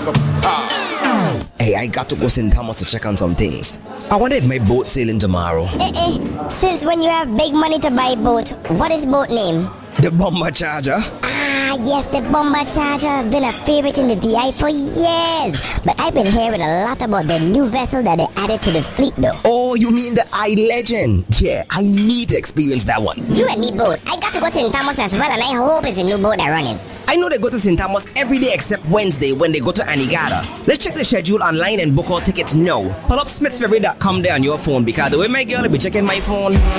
Hey, I got to go St. Thomas to check on some things. I wonder if my boat's sailing tomorrow. Since when you have big money to buy a boat, what is boat name? The Bomber Charger. Ah, yes, the Bomber Charger has been a favorite in the VI for years. But I've been hearing a lot about the new vessel that they added to the fleet though. Oh, you mean the I-Legend? Yeah, I need to experience that one. You and me both. I got to go to St. Thomas as well, and I hope it's a new boat they're running. I know they go to St. Thomas every day except Wednesday when they go to Anegada. Let's check the schedule online and book our tickets now. Pull up smithsferry.com there on your phone because the way my girl will be checking my phone.